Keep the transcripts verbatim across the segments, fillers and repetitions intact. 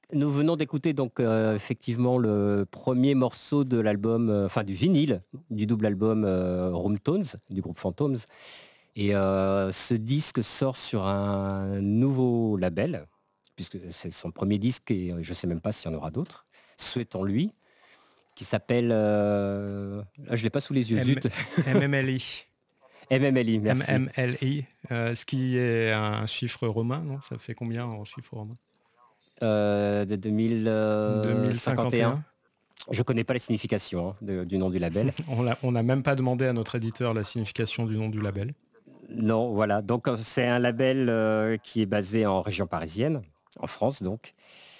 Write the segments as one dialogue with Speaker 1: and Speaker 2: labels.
Speaker 1: Nous venons d'écouter donc, heu, effectivement le premier morceau de l'album, heu, enfin du vinyle, du double album, heu, Room Tones du groupe Phantoms et heu, ce disque sort sur un nouveau label, puisque c'est son premier disque et heu, je sais même pas s'il y en aura d'autres. Souhaitons-lui, qui s'appelle, heu, ah je l'ai pas sous les yeux,
Speaker 2: M
Speaker 1: zut!
Speaker 2: MMLI.
Speaker 1: M M L I, merci.
Speaker 2: M-M-L-I, heu, ce qui est un chiffre romain, non? Ça fait combien en chiffres romains?
Speaker 1: Heu, de deux mille, heu, cinquante et un.
Speaker 2: deux mille cinquante et un?
Speaker 1: Je connais pas les significations, hein, de du nom du label.
Speaker 2: On l'a on n'a même pas demandé à notre éditeur la signification du nom du label.
Speaker 1: Non, voilà, donc heu, c'est un label, heu, qui est basé en région parisienne, en France donc.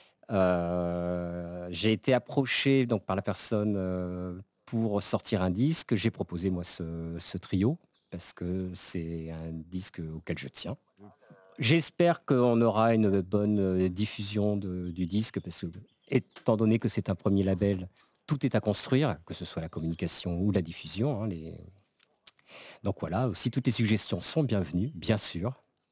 Speaker 1: Heu, j'ai été approché donc par la personne, heu, pour sortir un disque. J'ai proposé moi ce ce trio parce que c'est un disque auquel je tiens. J'espère qu'on aura une bonne, heu, diffusion de du disque parce que, étant donné que c'est un premier label, tout est à construire, que ce soit la communication ou la diffusion, hein, les donc voilà, si toutes les suggestions sont bienvenues, bien sûr.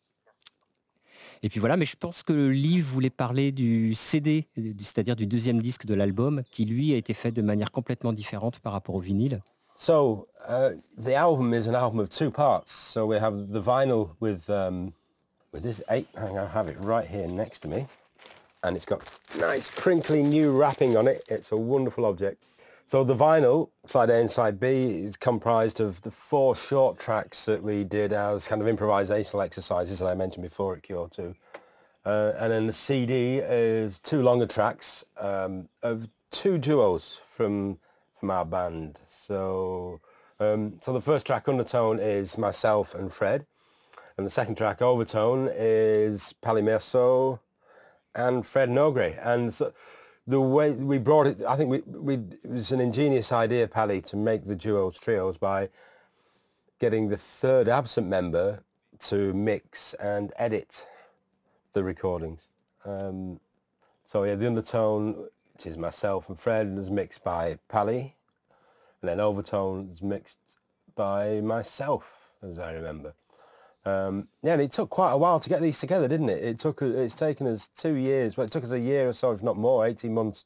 Speaker 1: Et puis voilà, mais je pense que Liv voulait parler du C D, du c'est-à-dire du deuxième disque de l'album qui lui a été fait de manière complètement différente par rapport au vinyle.
Speaker 3: So uh, the album is an album of two parts. So we have the vinyl with um, with this eight. Hang on, I have it right here next to me, and it's got nice crinkly new wrapping on it. It's a wonderful object. So the vinyl, side A and side B, is comprised of the four short tracks that we did as kind of improvisational exercises that I mentioned before at Q O two. Uh, and then the C D is two longer tracks um, of two duos from from our band. So um, so the first track, Undertone, is myself and Fred. And the second track, Overtone, is Pali Merceau and Fred Nogre. And so the way we brought it, I think we, we it was an ingenious idea, Pali, to make the duos, trios by getting the third absent member to mix and edit the recordings. Um, so yeah, the Undertone, which is myself and Fred, is mixed by Pali. And then Overtone is mixed by myself, as I remember. Um, yeah, and it took quite a while to get these together, didn't it? It took it's taken us two years. Well, it took us a year or so, if not more, eighteen months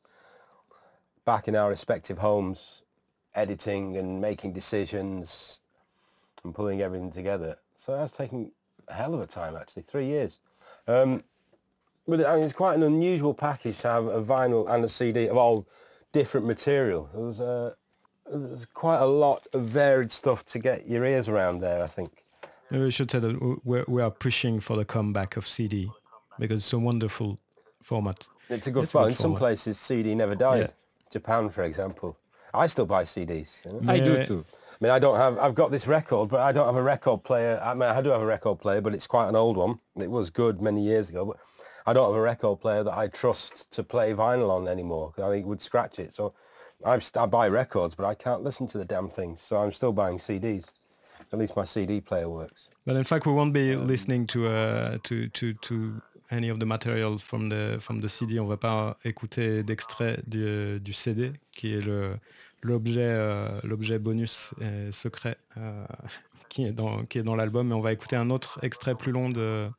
Speaker 3: back in our respective homes, editing and making decisions and pulling everything together. So that's taken a hell of a time, actually, three years. Um, but I mean, it's quite an unusual package to have a vinyl and a C D of all different material. There was uh, there's quite a lot of varied stuff to get your ears around there, I think.
Speaker 2: Maybe we should say that w- we're, we are pushing for the comeback of C D because it's a wonderful format.
Speaker 3: It's a good
Speaker 2: It's a
Speaker 3: fun.
Speaker 2: good
Speaker 3: In some
Speaker 2: format.
Speaker 3: places, C D never
Speaker 2: Yeah.
Speaker 3: died. Japan, for example. I still buy C Ds. You know?
Speaker 1: I do
Speaker 2: Mais
Speaker 1: too.
Speaker 3: I mean, I don't have. I've got this record, but I don't have a record player. I mean, I do have a record player, but it's quite an old one. It was good many years ago, but I don't have a record player that I trust to play vinyl on anymore. 'Cause I think it would scratch it. So I'm, st- I buy records, but I can't listen to the damn things. So I'm still buying C Ds. At least my C D player works.
Speaker 2: But in fact, we won't be listening to uh, to to to any of the material from the from the C D. On va pas écouter d'extrait du, du C D, qui est le l'objet euh, l'objet bonus euh, secret euh, qui est dans qui est dans l'album. Mais on va écouter un autre extrait plus long de,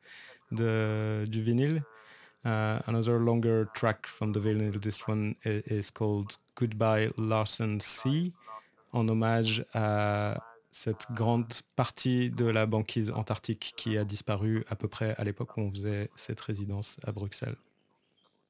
Speaker 2: de du vinyle. Uh, another longer track from the vinyl. This one i- is called Goodbye Larsen C, en hommage à cette grande partie de la banquise antarctique qui a disparu à peu près à l'époque où on faisait cette résidence à Bruxelles.